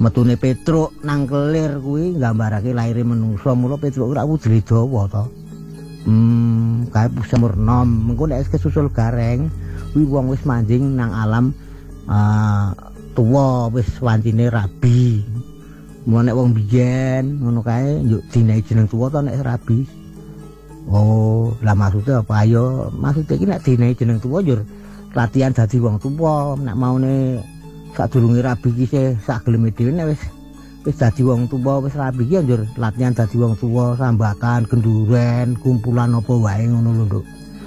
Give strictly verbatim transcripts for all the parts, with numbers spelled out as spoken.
Metune Petruk nang kelir kuwi nggambarake laire menungsa, mula Petruk ora wujud dawa to. Hmm, kae pusumur nom, mengko nek kesusul gareng kuwi wong wis manjing nang alam uh, tuwa wis wancine rabi. Mula nek wong biyen ngono kae njuk dinae jeneng tuwa to nek rabi. Oh, lah maksudnya apa ayo? Maksudnya iki nek dinae jeneng tuwa njur latihan dadi wong tuwa, nek maune sadurunge rabi iki sih sak geleme dhewe nek wis wis dadi wong tuwa wis rabi iki njur latihan dadi wong tuwa, sambakan, genduren, kumpulan apa wae ngono lho, Nduk.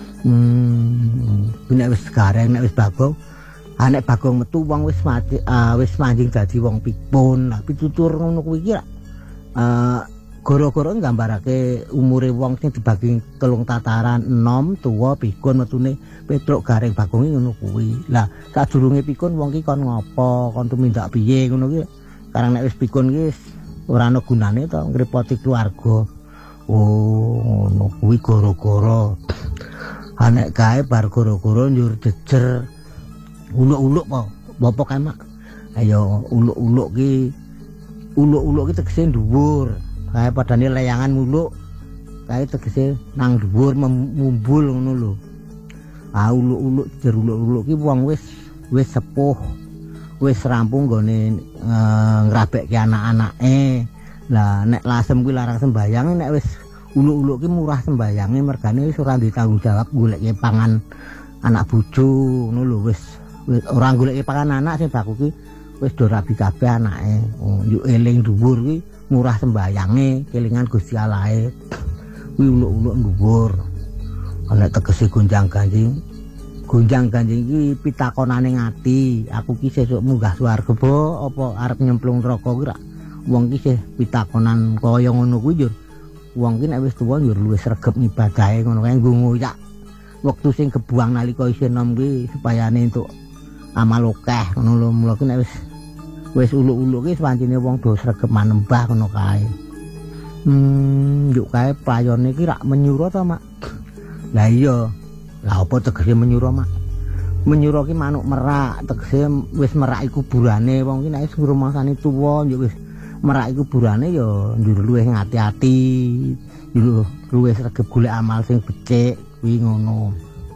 Hmm, nek wis gareng nek wis bagong, ah nek bagong metu wong wis mati, uh, wis manjing dadi wong pikun. Lah pitutur ngono kuwi iki uh, goro-goro nggambarake umure wong sing dibagi telung tataran, enom, tuwa, pikun, metune Petruk gareng bagonge ngono kuwi. Lah sadurunge pikun wong ki kon ngopo, kon tumindak piye ngono ki. Karang nek wis pikun ki ora ana gunane to ngrepoti keluarga. Oh, ngono kuwi goro-goro. Ha nek kae bar goro-goro njur jejer uluk-uluk po. Bapak kae mak. Ayo uluk-uluk ki uluk-uluk ki tegese dhuwur. Kae padane layangan muluk kae tegese nang dhuwur mumbul ngono lho. Ah uluk-uluk jer uluk-uluk ki wong wis wis sepuh, wis rampung gone uh, ngrabekke anak-anake. Lah nek lasem kuwi larang sembayang, nek wis uluk-uluk ki murah sembayange mergane wis ora ditanggung jawab goleke pangan anak bojo ngono lho, wis ora goleke pangan anak sing baku ki wis do rabi kabeh anake. Oh, yo eling dhuwur ki murah sembayange kelingan Gusti Allah e. Kuwi uluk-uluk dhuwur. Ana tegese gonjang-ganjing. Gonjang-ganjing iki pitakonane ngati. Aku ki sesuk munggah swarga apa apa arep nyemplung neraka ki ra. Wong ki sih pitakonan kaya ngono kuwi yo. Wong ki nek wis tuwa yo luwih sregep ngibadahe ngono kae nggo ngoyak. Wektu sing kebuang nalika isih enom ki supayane entuk amal akeh ngono lho. Mula ki nek wis wis uluk-uluk ki wancine wong do sregep manembah ngono kae. Hmm, yuk kae playone iki rak menyura to, Mak. Lah iya. Lah apa tegese menyura, Mak? Menyura ki manuk merak, tegese wis meraki kuburane wong ki nek wis ngrumangsani tuwa yo wis meraki kuburane yo njur luwih ngati-ati, njur luwih sregep golek amal sing becik kuwi ngono.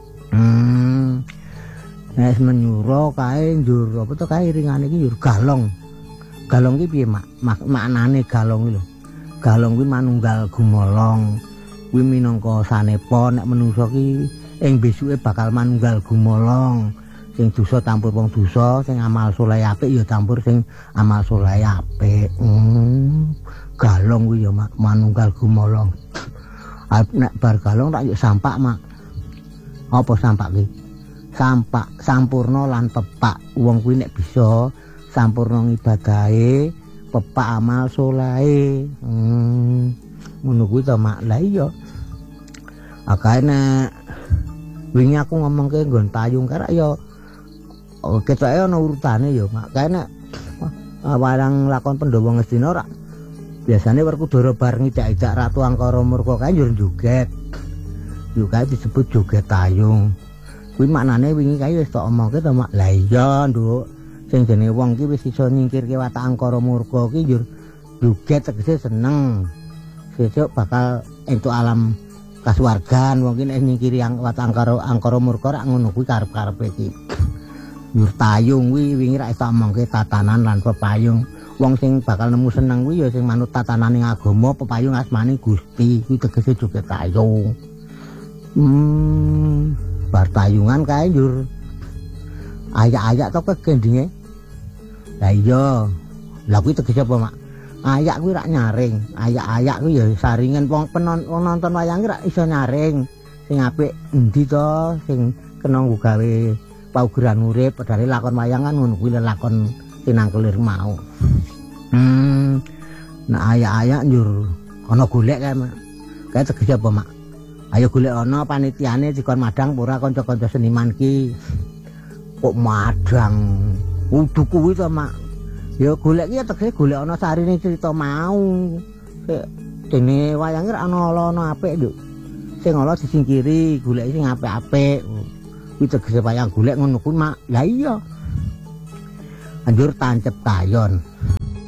Hmm. Nek menyura kae njur apa to kae iringane iki njur galong. Galong ki piye, Mak? Mak maknane galong iki lho. Galong kuwi manunggal gumolong. Kuwi minangka sanepa nek manungsa ki ing besuke bakal manunggal gumolong. Sing dosa campur wong dosa, sing amal saleh apik ya campur sing amal saleh apik. Hmm. Galong kuwi ya, Mak, manunggal gumolong. Nek bar galong tak yuk sampak, Mak. Apa sampak ki? Sampak sampurna lan pepak. Wong kuwi nek bisa sampurna ngibadahe, pepak amal saleh. Hmm. Ngono kuwi to, Mak. Lah iya. Akae nek wingi aku ngomongke nggon payung karek ya ketoke ana urutane ya, Mak. Kae nek warang lakon Pandhawa Ngastina ora biasane Werkudara bar ngidak-idak Ratu Angkara Murka kae njur joget. Yo kae disebut joget tayung. Kuwi maknane wingi kae wis tak omongke to, Mak. Lah iya, Nduk. Sing jenenge wong ki wis iso nyingkirke watak Angkara Murka ki njur joget tegese seneng. Sesuk bakal entuk alam kasuwargan. Wong ki nek nyingkiri watak Angkara Angkara Murka rak ngono kuwi karep-karepe iki. Njur tayung kuwi wingi rak iso omongke tatanan lan pepayung. Wong sing bakal nemu seneng kuwi ya sing manut tatananing agama, pepayung asmane Gusti. Kuwi tegese joget tayung. Hmm, bar tayungan kae njur ayak-ayak to kegendinge. Lah iya. Lah kuwi tegese apa, Mak? Ayak kuwi rak nyaring. Ayak-ayak kuwi ya saringan wong penonton wayang rak iso nyaring. Sing apik endi to sing kena gawe paugeran urip padahal lakon wayang kan ngono kuwi lakon tinangkelir mau. Hmm. Nah ayak-ayak njur ana golek kae, Mak. Kae tegese apa, Mak? Ayo golek ana panitiane dikon madang ora kanca-kanca seniman ki. Kok madang? Kudu kuwi to, Mak. Ya golek ki tegese golek ana sarine cerita mau. Dene wayange ra ana ala-ana apik, Nduk. Sing ala disingkiri, golek sing apik-apik. Kuwi tegese wayang golek ngono kuwi, Mak. Lah iya. Anjur tancep tayon.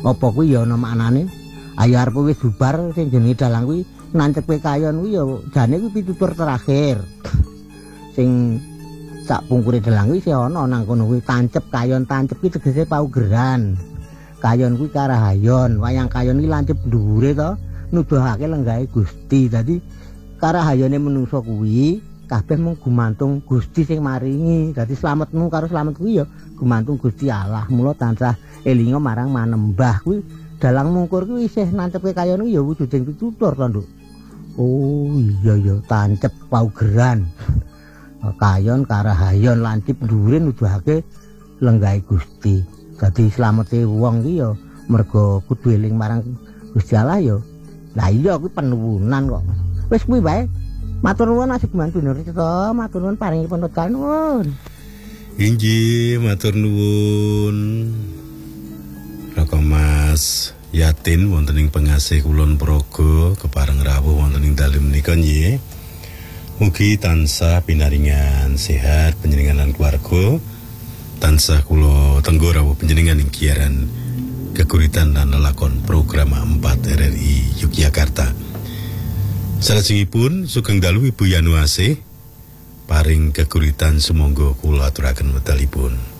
Apa kuwi ya ana maknane? Ayo arep wis bubar sing jenenge dalang kuwi nancepe kayon kuwi ya jane kuwi pitutur terakhir. Sing sak pungkure dalang kuwi isih ana nang kono kuwi tancep kayon tancep kuwi tegese paugeran. Kayon kuwi karahayon, wayang kayon kuwi lancip dhuwure to, nuduhake lenggahe Gusti. Dadi karahayane menungso kuwi kabeh mung gumantung Gusti sing maringi. Dadi slametmu karo slamet kuwi ya gumantung Gusti Allah. Mula tansah elinga marang manembah kuwi dalang mungkur kuwi isih nancepe kayon kuwi ya wujuding pitutur to, Nduk. Oh iya ya tancep paugeran. Kayon karahayon lancip dhuwure nuduhake lenggahe Gusti. Dadi slamete wong iki ya mergo kudu eling marang Gusti Allah ya. Lah iya kuwi penuwunan kok. Wis kuwi wae. Matur nuwun asih gumantu Nurita, matur nuwun paringi penututan nuwun. Inggih, matur nuwun. Raka Mas Yatin wonten ing Pengasih Kulon Progo kepareng rawuh wonten ing dalem menika nggih. Mugi tansah pinaringan sehat panjenengan lan keluarga. Tansah kula tenggo rawuh panjenengan ing kiaran kekuritan lan lelakon program empat R R I Yogyakarta. Salajengipun sugeng dalu Ibu Yanuasih paring kekuritan sumangga kula aturaken medalipun.